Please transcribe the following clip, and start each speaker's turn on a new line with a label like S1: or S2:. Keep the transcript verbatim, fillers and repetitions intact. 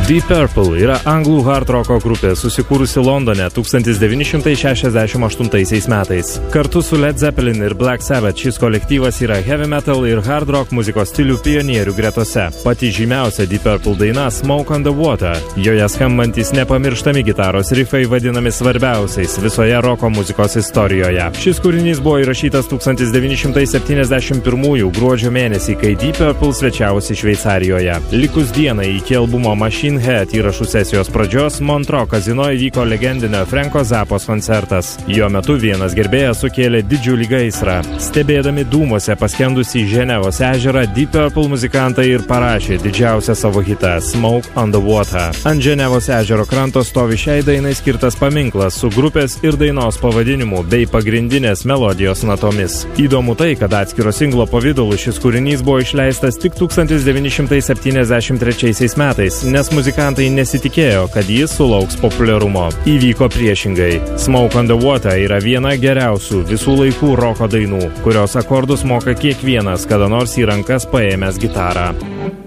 S1: Deep Purple yra anglų hard roko grupė susikūrusi Londone tūkstantis devyni šimtai šešiasdešimt aštuntaisiais metais. Kartu su Led Zeppelin ir Black Sabbath šis kolektyvas yra heavy metal ir hard rock muzikos stilių pionierių gretose. Pati žymiausia Deep Purple daina Smoke on the Water. Joje skambantis nepamirštami gitaros riffai vadinami svarbiausiais visoje roko muzikos istorijoje. Šis kūrinys buvo įrašytas tūkstantis devyni šimtai septyniasdešimt pirmųjų gruodžio mėnesį, kai Deep Purple svečiavosi Šveicarijoje. Likus dienai iki albumo Machine Head įrašų sesijos pradžios Montreux kazino įvyko legendinio Franko Zappos koncertas. Jo metu vienas gerbėjas sukėlė didžiulį gaisrą. Stebėdami dūmuose paskendusį Ženevos ežerą, Deep Purple muzikantai ir parašė didžiausią savo hitą Smoke on the Water. Ant Ženevos ežero kranto stovi šiai dainai skirtas paminklas su grupės ir dainos pavadinimu bei pagrindinės melodijos natomis. Įdomu tai, kad atskiro singlo pavidalu šis kūrinys buvo išleistas tik tūkstantis devyni šimtai septyniasdešimt trečiaisiais metais, nes muzikantai nesitikėjo, kad jis sulauks populiarumo. Įvyko priešingai. Smoke on the Water yra viena geriausių visų laikų roko dainų, kurios akordus moka kiekvienas kada nors į rankas paėmęs gitarą.